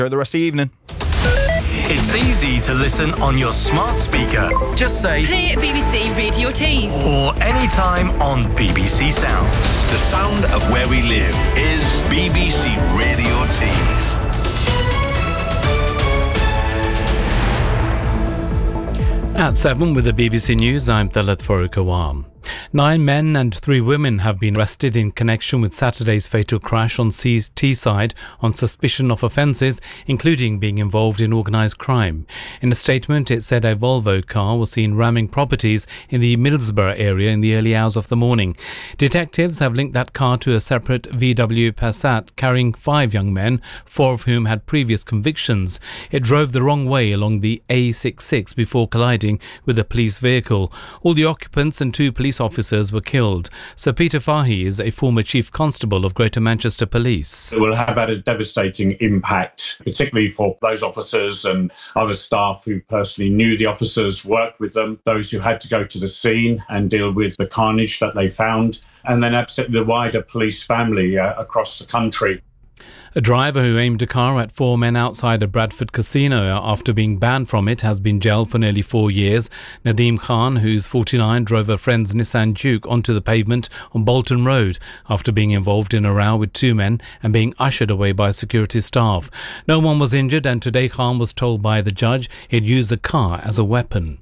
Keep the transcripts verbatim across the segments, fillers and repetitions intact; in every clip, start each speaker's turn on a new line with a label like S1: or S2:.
S1: The rest of the evening.
S2: It's easy to listen on your smart speaker. Just say
S3: play B B C Radio Tees
S2: or anytime on B B C Sounds.
S4: The sound of where we live is B B C Radio Tees.
S5: At seven with the B B C News, I'm Talat Farooq. Nine men and three women have been arrested in connection with Saturday's fatal crash on Teesside on suspicion of offences, including being involved in organised crime. In a statement, it said a Volvo car was seen ramming properties in the Middlesbrough area in the early hours of the morning. Detectives have linked that car to a separate V W Passat carrying five young men, four of whom had previous convictions. It drove the wrong way along the A sixty-six before colliding with a police vehicle. All the occupants and two police officers were killed. Sir Peter Fahey is a former Chief Constable of Greater Manchester Police.
S6: It will have had a devastating impact, particularly for those officers and other staff who personally knew the officers, worked with them, those who had to go to the scene and deal with the carnage that they found, and then absolutely the wider police family uh, across the country.
S5: A driver who aimed a car at four men outside a Bradford casino after being banned from it has been jailed for nearly four years. Nadeem Khan, who's forty-nine, drove a friend's Nissan Juke onto the pavement on Bolton Road after being involved in a row with two men and being ushered away by security staff. No one was injured, and today Khan was told by the judge he'd used the car as a weapon.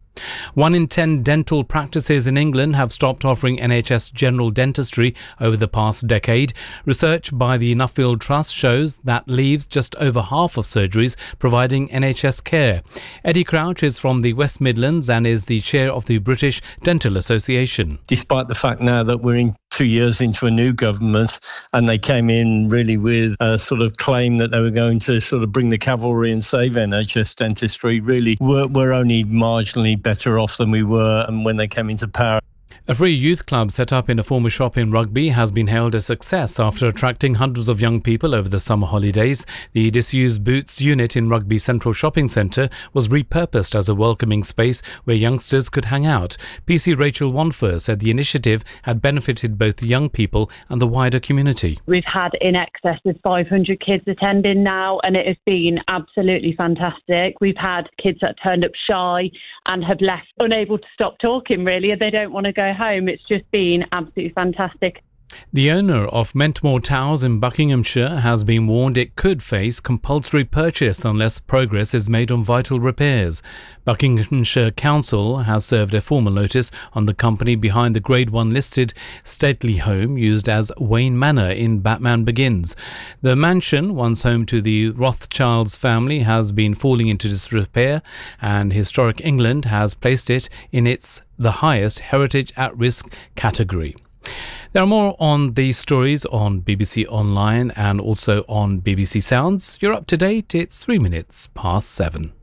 S5: One in ten dental practices in England have stopped offering N H S general dentistry over the past decade. Research by the Nuffield Trust shows that leaves just over half of surgeries providing N H S care. Eddie Crouch is from the West Midlands and is the chair of the British Dental Association.
S7: Despite the fact now that we're in two years into a new government and they came in really with a sort of claim that they were going to sort of bring the cavalry and save N H S dentistry, really we're, we're only marginally better off than we were when they came into power.
S5: A free youth club set up in a former shop in Rugby has been hailed a success after attracting hundreds of young people over the summer holidays. The disused Boots unit in Rugby Central Shopping Centre was repurposed as a welcoming space where youngsters could hang out. P C Rachel Wanfer said the initiative had benefited both young people and the wider community.
S8: We've had in excess of five hundred kids attending now, and it has been absolutely fantastic. We've had kids that turned up shy and have left unable to stop talking, really. They don't want to go home. It's just been absolutely fantastic.
S5: The owner of Mentmore Towers in Buckinghamshire has been warned it could face compulsory purchase unless progress is made on vital repairs. Buckinghamshire Council has served a formal notice on the company behind the Grade one listed stately home used as Wayne Manor in Batman Begins. The mansion, once home to the Rothschilds family, has been falling into disrepair, and Historic England has placed it in its the highest heritage at risk category. There are more on these stories on B B C Online and also on B B C Sounds. You're up to date. It's three minutes past seven.